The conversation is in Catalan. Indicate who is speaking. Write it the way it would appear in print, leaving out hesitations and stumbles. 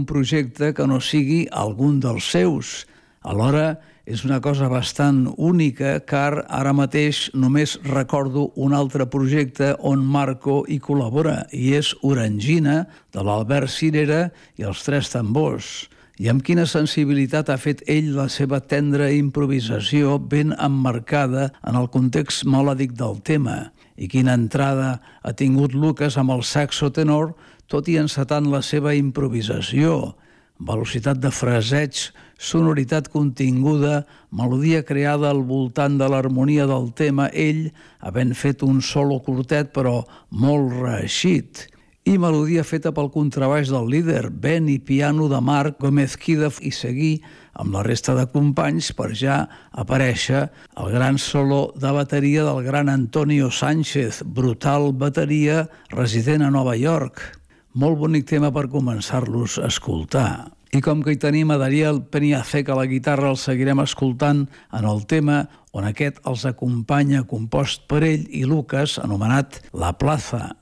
Speaker 1: algun projecte que no sigui algun dels seus. Alhora, és una cosa bastant única, car ara mateix només recordo un altre projecte on Marco hi col·labora, i és Orangina, de l'Albert Cirera i els Tres Tambors. I amb quina sensibilitat ha fet ell la seva tendra improvisació ben emmarcada en el context melòdic del tema. I quina entrada ha tingut Lucas amb el saxo tenor, tot i encetant la seva improvisació. Velocitat de fraseig, sonoritat continguda, melodia creada al voltant de l'harmonia del tema, ell havent fet un solo curtet però molt reeixit. I melodia feta pel contrabaix del líder, vent i piano de Marc Gómez Quídez, i seguir amb la resta de companys per ja aparèixer el gran solo de bateria del gran Antonio Sánchez, brutal bateria resident a Nova York. Molt bonic tema per començar-los a escoltar. I com que hi tenim a Dariel Peñacek a la guitarra, el seguirem escoltant en el tema on aquest els acompanya, compost per ell i Lucas, anomenat La Plaza.